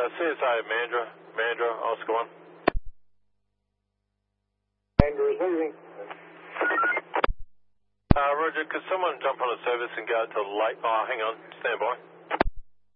CSI Mandra, Oscar 1. Mandra is leaving. Roger, could someone jump on a service and go to Lake... Oh, hang on, stand by.